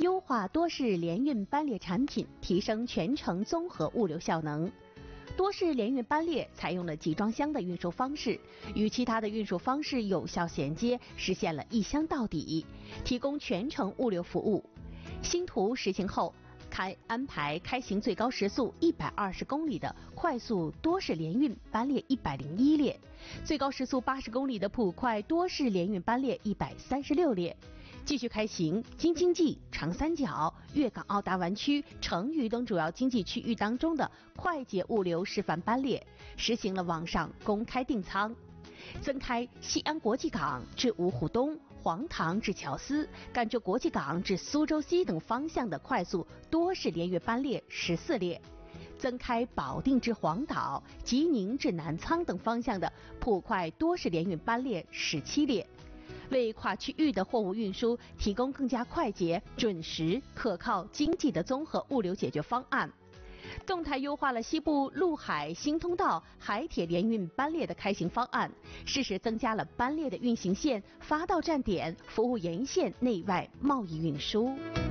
优化多式联运班列产品，提升全程综合物流效能。多式联运班列采用了集装箱的运输方式，与其他的运输方式有效衔接，实现了一箱到底，提供全程物流服务。新图实行后，安排开行最高时速120公里的快速多式联运班列101列，最高时速80公里的普快多式联运班列136列。继续开行京津冀、长三角、粤港澳大湾区、成渝等主要经济区域当中的快捷物流示范班列，实行了网上公开订舱。增开西安国际港至芜湖东、黄塘至乔司、赣州国际港至苏州西等方向的快速多式联运班列14列，增开保定至黄岛、吉宁至南沧等方向的普快多式联运班列17列，为跨区域的货物运输提供更加快捷、准时、可靠、经济的综合物流解决方案。动态优化了西部陆海新通道海铁联运班列的开行方案，适时增加了班列的运行线、发到站点、服务沿线内外贸易运输。